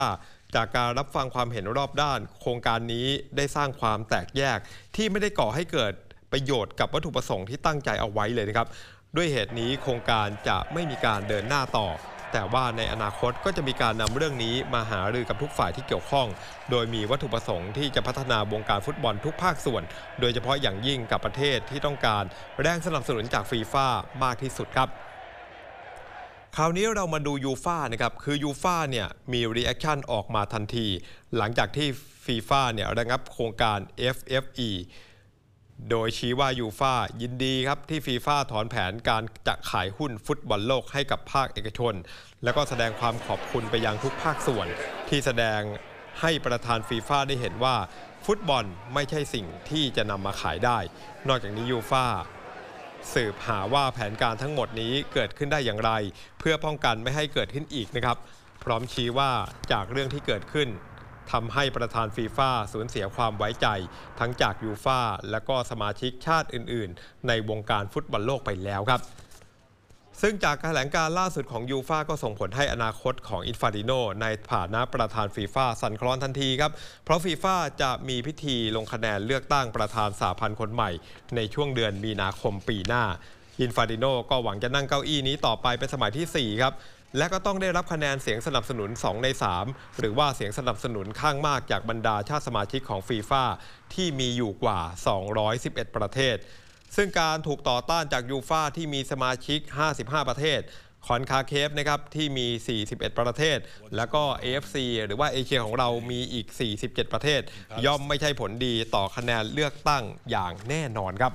จากการรับฟังความเห็นรอบด้านโครงการนี้ได้สร้างความแตกแยกที่ไม่ได้ก่อให้เกิดประโยชน์กับวัตถุประสงค์ที่ตั้งใจเอาไว้เลยนะครับด้วยเหตุนี้โครงการจะไม่มีการเดินหน้าต่อแต่ว่าในอนาคตก็จะมีการนำเรื่องนี้มาหารือกับทุกฝ่ายที่เกี่ยวข้องโดยมีวัตถุประสงค์ที่จะพัฒนาวงการฟุตบอลทุกภาคส่วนโดยเฉพาะอย่างยิ่งกับประเทศที่ต้องการแรงสนับสนุนจากฟีฟ่ามากที่สุดครับคราวนี้เรามาดูยูฟ่านะครับคือยูฟ่าเนี่ยมีรีแอคชั่นออกมาทันทีหลังจากที่ฟีฟ่าเนี่ยระงับโครงการ FFE โดยชี้ว่ายูฟ่ายินดีครับที่ฟีฟ่าถอนแผนการจะขายหุ้นฟุตบอลโลกให้กับภาคเอกชนแล้วก็แสดงความขอบคุณไปยังทุกภาคส่วนที่แสดงให้ประธานฟีฟ่าได้เห็นว่าฟุตบอลไม่ใช่สิ่งที่จะนำมาขายได้นอกจากนี้ยูฟ่าสืบหาว่าแผนการทั้งหมดนี้เกิดขึ้นได้อย่างไรเพื่อป้องกันไม่ให้เกิดขึ้นอีกนะครับพร้อมชี้ว่าจากเรื่องที่เกิดขึ้นทำให้ประธานฟีฟ่าสูญเสียความไว้ใจทั้งจากยูฟ่าและก็สมาชิกชาติอื่นๆในวงการฟุตบอลโลกไปแล้วครับซึ่งจากแถลงการล่าสุดของยูฟ่าก็ส่งผลให้อนาคตของอินฟาติโนในฐานะประธานฟีฟ่าสั่นคลอนทันทีครับเพราะฟีฟ่าจะมีพิธีลงคะแนนเลือกตั้งประธานสหพันธ์คนใหม่ในช่วงเดือนมีนาคมปีหน้าอินฟาติโนก็หวังจะนั่งเก้าอี้นี้ต่อไปเป็นสมัยที่4ครับและก็ต้องได้รับคะแนนเสียงสนับสนุน2 ใน 3หรือว่าเสียงสนับสนุนข้างมากจากบรรดาชาติสมาชิกของฟีฟ่าที่มีอยู่กว่า211ประเทศซึ่งการถูกต่อต้านจากยูฟ่าที่มีสมาชิก55ประเทศคอนคาเคฟนะครับที่มี41ประเทศแล้วก็ AFC หรือว่าเอเชียของเรามีอีก47ประเทศย่อมไม่ใช่ผลดีต่อคะแนนเลือกตั้งอย่างแน่นอนครับ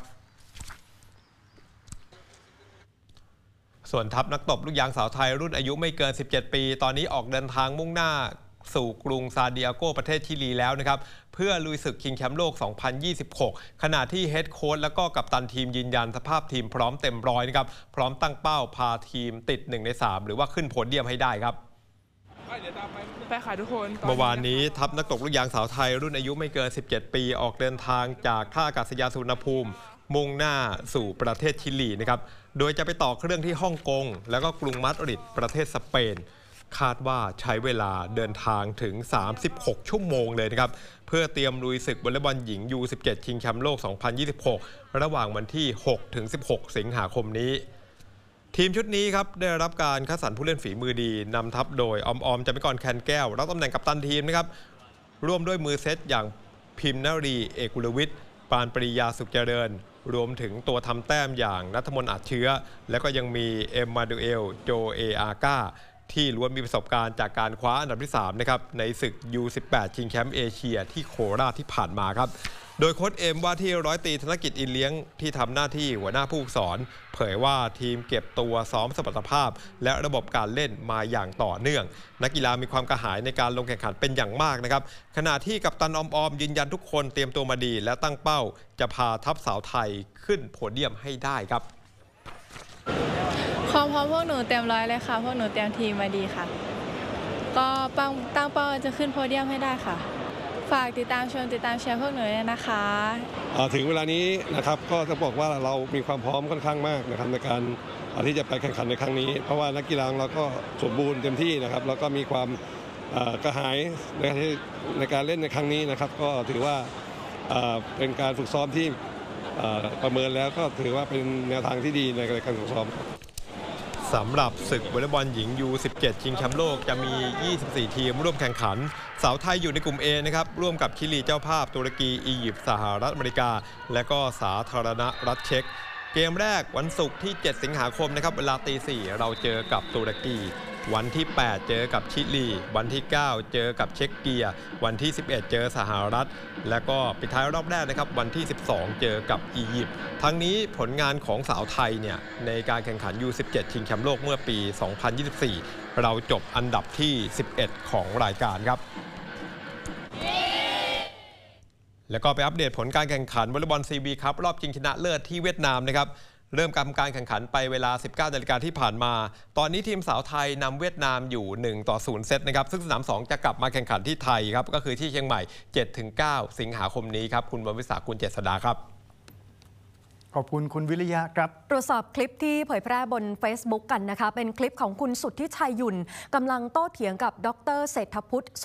ส่วนทัพนักตบลูกยางสาวไทยรุ่นอายุไม่เกิน17ปีตอนนี้ออกเดินทางมุ่งหน้าสู่กรุงซานดิเอโกประเทศชิลีแล้วนะครับเพื่อลุยศึกชิงแชมป์โลก 2026 ขณะที่เฮดโค้ชและก็กัปตันทีมยืนยันสภาพทีมพร้อมเต็มร้อยนะครับพร้อมตั้งเป้าพาทีมติด1 ใน 3หรือว่าขึ้นโพเดียมให้ได้ครับไปค่ะทุกคนเมื่อวานนี้ทัพนักตบลูกยางสาวไทยรุ่นอายุไม่เกิน17ปีออกเดินทางจากท่าอากาศยานสุวรรณภูมิมุ่งหน้าสู่ประเทศชิลีนะครับโดยจะไปต่อเครื่องที่ฮ่องกงแล้วก็กรุงมาดริดประเทศสเปนคาดว่าใช้เวลาเดินทางถึง36ชั่วโมงเลยนะครับเพื่อเตรียมลุยศึกวอลเลย์บอลหญิง U17 ชิงแชมป์โลก 2026 ระหว่างวันที่ 6-16 สิงหาคมนี้ทีมชุดนี้ครับได้รับการคัดสรรผู้เล่นฝีมือดีนำทัพโดยออมจามิกรแคนแก้วรับตำแหน่งกัปตันทีมนะครับร่วมด้วยมือเซตอย่างพิมนารีเอกกุลวิทย์ปานปริยาสุขเจริญรวมถึงตัวทำแต้มอย่างณัฐมนต์อัจเชื้อและก็ยังมีเอ็มมาดูเอลโจเออาก้าที่ล้วนมีประสบการณ์จากการคว้าอันดับที่3นะครับในศึก U18 ชิงแชมป์เอเชียที่โคราชที่ผ่านมาครับโดยโค้ชเอ็มว่าที่ร้อยตรีธนกิจอินเลี้ยงที่ทำหน้าที่หัวหน้าผู้ฝึกสอนเผยว่าทีมเก็บตัวซ้อมสมรรถภาพและระบบการเล่นมาอย่างต่อเนื่องนักกีฬามีความกระหายในการลงแข่งขันเป็นอย่างมากนะครับขณะที่กัปตันออมยืนยันทุกคนเตรียมตัวมาดีและตั้งเป้าจะพาทัพสาวไทยขึ้นโพเดียมให้ได้ครับความพร้อมพวกหนูเต็มร้อยเลยค่ะพวกหนูเตรียมทีมมาดีค่ะก็ตั้งเป้าจะขึ้นโพเดียมให้ได้ค่ะฝากติดตามเชียร์พวกหนูด้วยนะคะถึงเวลานี้นะครับก็จะบอกว่าเรามีความพร้อมค่อนข้างมากนะครับในการที่จะไปแข่งขันในครั้งนี้เพราะว่านักกีฬาเราก็สมบูรณ์เต็มที่นะครับแล้วก็มีความกระหายในการเล่นในครั้งนี้นะครับก็ถือว่าเป็นการฝึกซ้อมที่ประเมินแล้วก็ถือว่าเป็นแนวทางที่ดีในการฝึกซ้อมสำหรับศึกวอลเลย์บอลหญิง U17 ชิงแชมป์โลกจะมี24ทีมร่วมแข่งขันสาวไทยอยู่ในกลุ่ม A นะครับร่วมกับชิลีเจ้าภาพตุรกีอียิปต์สหรัฐอเมริกาและก็สาธารณรัฐเช็กเกมแรกวันศุกร์ที่7สิงหาคมนะครับเวลาตี 4เราเจอกับตุรกีวันที่8เจอกับชิลีวันที่9เจอกับเช็กเกียวันที่11เจอสหรัฐและก็ปิดท้ายรอบแรกนะครับวันที่12เจอกับอียิปต์ทั้งนี้ผลงานของสาวไทยเนี่ยในการแข่งขัน U17 ชิงแชมป์โลกเมื่อปี 2024 เราจบอันดับที่11ของรายการครับแล้วก็ไปอัปเดตผลการแข่งขันวอลเลย์บอลซีบีครับรอบชิงชนะเลิศที่เวียดนามนะครับเริ่มการแข่งขันไปเวลา 19 นาฬิกาที่ผ่านมาตอนนี้ทีมสาวไทยนำเวียดนามอยู่1-0 เซตนะครับซึ่งสนาม2จะกลับมาแข่งขันที่ไทยครับก็คือที่เชียงใหม่ 7-9 สิงหาคมนี้ครับคุณวรวิสา คุณเจษฎาครับขอบคุณคุณวิริยะครับตรวจสอบคลิปที่เผยแพร่บน Facebook กันนะคะเป็นคลิปของคุณสุทธิชัยหยุ่นกำลังโต้เถียงกับดร.เศรษฐพุทธ